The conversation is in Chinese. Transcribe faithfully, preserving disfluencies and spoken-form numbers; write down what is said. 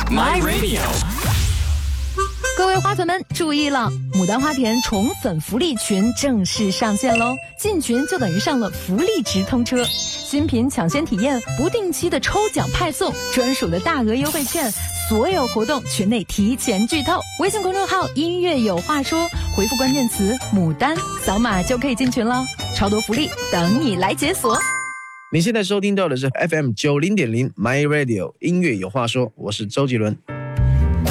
My Radio。 各位花粉们注意了，牡丹花田宠粉福利群正式上线喽！进群就等于上了福利直通车，新品抢先体验，不定期的抽奖派送，专属的大额优惠券，所有活动群内提前剧透。微信公众号音乐有话说，回复关键词牡丹，扫码就可以进群了，超多福利等你来解锁。 你现在收听到的是 F M 九零点零 My Radio 音乐有话说，我是周杰伦。